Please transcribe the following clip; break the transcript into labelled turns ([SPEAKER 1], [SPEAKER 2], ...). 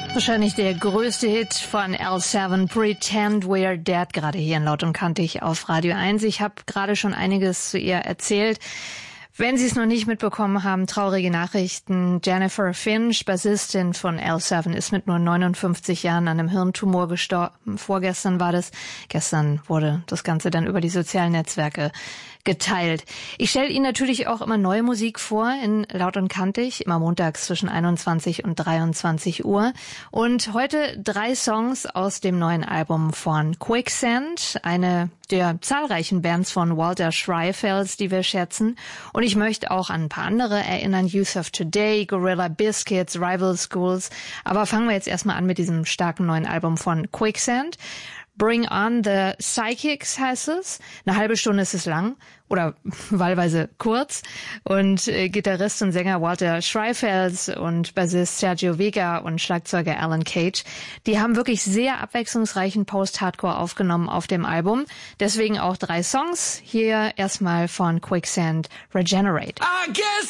[SPEAKER 1] Wahrscheinlich der größte Hit von L7, Pretend We're Dead, gerade hier in Laut und Kantig auf Radio 1. Ich habe gerade schon einiges zu ihr erzählt. Wenn Sie es noch nicht mitbekommen haben, traurige Nachrichten. Jennifer Finch, Bassistin von L7, ist mit nur 59 Jahren an einem Hirntumor gestorben. Vorgestern war das. Gestern wurde das Ganze dann über die sozialen Netzwerke geteilt. Ich stelle Ihnen natürlich auch immer neue Musik vor in Laut und Kantig, immer montags zwischen 21 und 23 Uhr. Und heute 3 Songs aus dem neuen Album von Quicksand, eine der zahlreichen Bands von Walter Schreifels, die wir schätzen. Und ich möchte auch an ein paar andere erinnern, Youth of Today, Gorilla Biscuits, Rival Schools. Aber fangen wir jetzt erstmal an mit diesem starken neuen Album von Quicksand. Bring on the Psychics heißt es. Eine halbe Stunde ist es lang oder wahlweise kurz. Und Gitarrist und Sänger Walter Schreifels und Bassist Sergio Vega und Schlagzeuger Alan Cage, die haben wirklich sehr abwechslungsreichen Post-Hardcore aufgenommen auf dem Album. Deswegen auch 3 Songs. Hier erstmal von Quicksand, Regenerate.